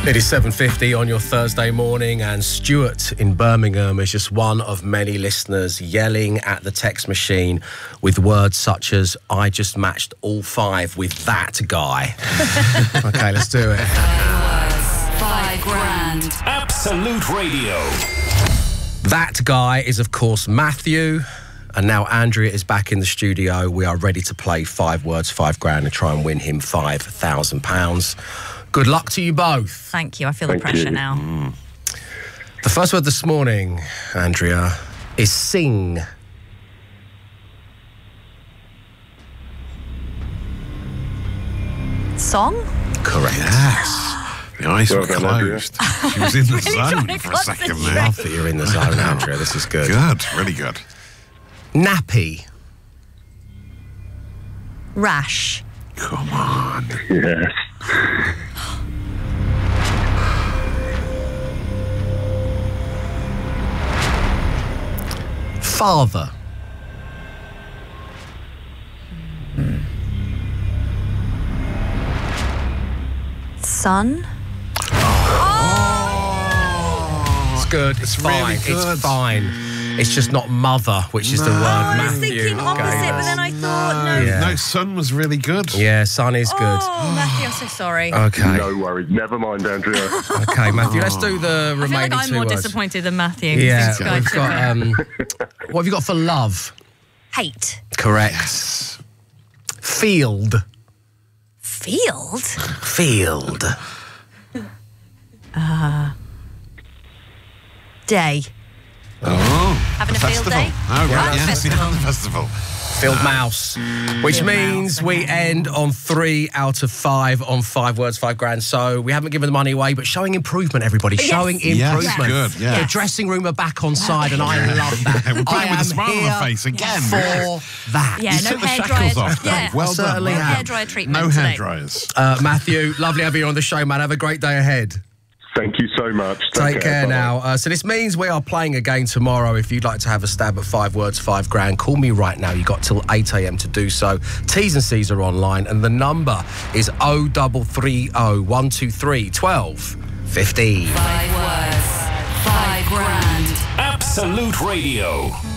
It is 7:50 on your Thursday morning, and Stuart in Birmingham is just one of many listeners yelling at the text machine with words such as, I just matched all five with that guy. Okay, let's do it. £5,000. Absolute Radio. That guy is, of course, Matthew. And now Andrea is back in the studio. We are ready to play 5 words, £5,000 and try and win him £5,000. Good luck to you both. Thank you. I feel the pressure now. The first word this morning, Andrea, is sing. Song? Correct. Yes. The eyes were closed. She was in the zone for a second there. Love that you're in the zone, Andrea. This is good. Good, really good. Nappy. Rash. Come on. Yes. Father. Son. It's good. It's fine. really good. It's fine. It's just not mother, which is the word I was Matthew. thinking opposite, but then I thought, no. Yeah. No, son was really good. Yeah, son is good. Oh, Matthew, I'm so sorry. Okay. No worries. Never mind, Andrea. Okay, Matthew, let's do the I feel remaining like I'm 2 more words. disappointed than Matthew. Yeah, This guy we've took got, it. what have you got for love? Hate. Correct. Yes. Field. Field? Field. Day. Oh. Having a the field festival. day? Oh, right, Oh, yes, festival. yeah, the festival. Field mouse. Which Field means mouse, we okay. end on 3 out of 5 on 5 words, £5,000. So we haven't given the money away, but showing improvement, everybody. Yes. Showing Yes, improvement. good, yeah. The dressing room are back on side, and I love that. We're playing I with a am smile on here our face again. For that. Yeah, You no took the hair shackles dryers. off, Yeah. Dave. Well I certainly done. have. Hairdryer treatment No today. hair dryers. Matthew, lovely having you on the show, man. Have a great day ahead. Thank you so much. Take care Bye-bye. now. So this means we are playing again tomorrow. If you'd like to have a stab at 5 words, £5,000, call me right now. You got till 8 a.m. to do so. T's and C's are online, and the number is 0330 123 12 15. 5 words, £5,000. Absolute Radio.